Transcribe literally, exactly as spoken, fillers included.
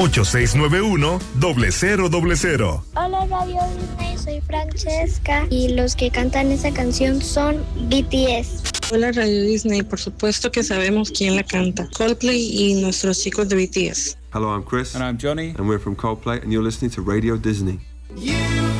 ocho seis nueve uno, cero cero cero. Hola Radio Disney, soy Francesca y los que cantan esa canción son B T S. Hola Radio Disney, por supuesto que sabemos quién la canta. Coldplay y nuestros chicos de B T S. Hello, I'm Chris. And I'm Johnny. And we're from Coldplay, and you're listening to Radio Disney. Yeah.